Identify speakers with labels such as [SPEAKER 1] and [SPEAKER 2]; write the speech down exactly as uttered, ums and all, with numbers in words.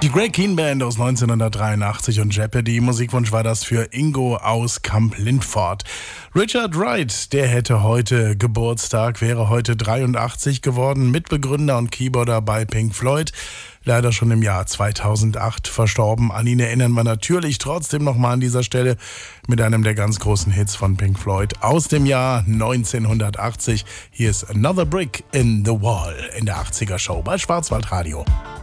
[SPEAKER 1] Die Greg Keen Band aus neunzehnhundertdreiundachtzig und Jeopardy. Musikwunsch war das für Ingo aus Kamp-Lindfort. Richard Wright, der hätte heute Geburtstag, wäre heute dreiundachtzig geworden, Mitbegründer und Keyboarder bei Pink Floyd. Leider schon im Jahr zweitausendacht verstorben. An ihn erinnern wir natürlich trotzdem nochmal an dieser Stelle mit einem der ganz großen Hits von Pink Floyd aus dem Jahr neunzehnhundertachtzig. Hier ist Another Brick in the Wall in der achtziger Show bei Schwarzwaldradio.